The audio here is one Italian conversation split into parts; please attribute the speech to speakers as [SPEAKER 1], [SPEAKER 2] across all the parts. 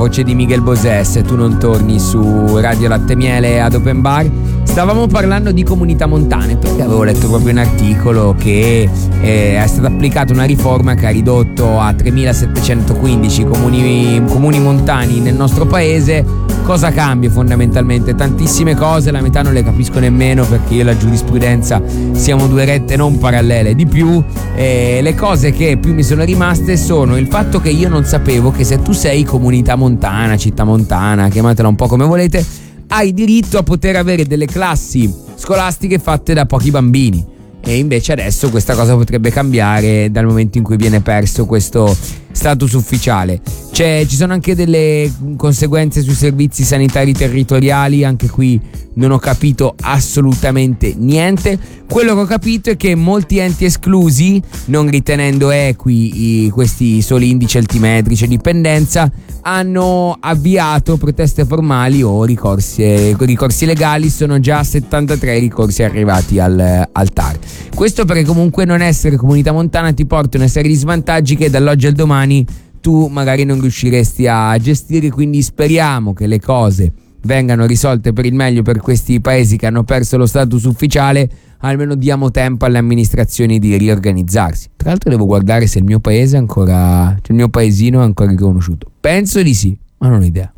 [SPEAKER 1] voce di Miguel Bosé, Se tu non torni, su Radio Latte Miele ad Open Bar. Stavamo parlando di comunità montane perché avevo letto proprio un articolo che è stata applicata una riforma che ha ridotto a 3715 comuni montani nel nostro paese. Cosa cambia fondamentalmente? Tantissime cose, la metà non le capisco nemmeno perché io e la giurisprudenza siamo due rette non parallele. Di più, le cose che più mi sono rimaste sono il fatto che io non sapevo che se tu sei comunità montana, città montana, chiamatela un po' come volete, hai diritto a poter avere delle classi scolastiche fatte da pochi bambini. E invece adesso questa cosa potrebbe cambiare dal momento in cui viene perso questo status ufficiale. Ci sono anche delle conseguenze sui servizi sanitari territoriali, anche qui non ho capito assolutamente niente. Quello che ho capito è che molti enti esclusi, non ritenendo equi questi soli indici altimetrici e dipendenza, hanno avviato proteste formali o ricorsi legali. Sono già 73 ricorsi arrivati al TAR. Questo perché comunque non essere comunità montana ti porta una serie di svantaggi che dall'oggi al domani tu magari non riusciresti a gestire, quindi speriamo che le cose vengano risolte per il meglio per questi paesi che hanno perso lo status ufficiale. Almeno diamo tempo alle amministrazioni di riorganizzarsi. Tra l'altro devo guardare se il mio paese è ancora, cioè il mio paesino è ancora riconosciuto. Penso di sì, ma non ho idea.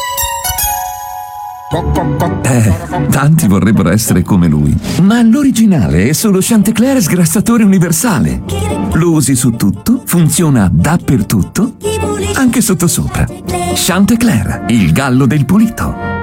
[SPEAKER 2] Tanti vorrebbero essere come lui, ma l'originale è solo Chantecler sgrassatore universale. Lo usi su tutto, funziona dappertutto, anche sottosopra. Chantecler, il gallo del pulito.